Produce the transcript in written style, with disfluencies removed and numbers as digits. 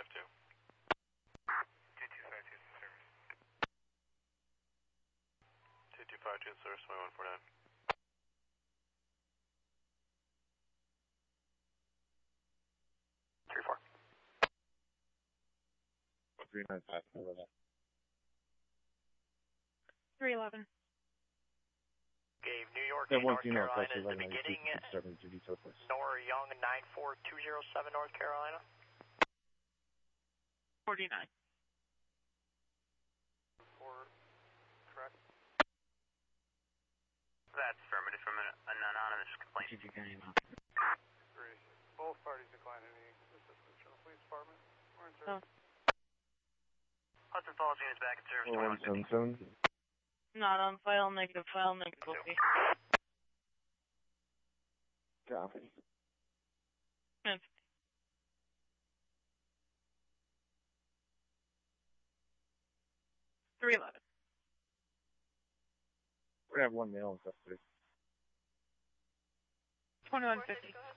2252. 2252 service. 2252 service, 2149. Three four. 395. Over that. 311. Gave New York, That North one female Carolina is close the to 11 beginning. serving duty southwest. Nora Young, 94207 North Carolina. 49. 4, correct. That's affirmative from an anonymous complaint. Both parties decline any assistance from the police department. We're in Oh. service. Hudson Falls units back in service. 4177. Not on file, negative copy. Copy. Yes. 311. We're gonna have one male in custody. 2150.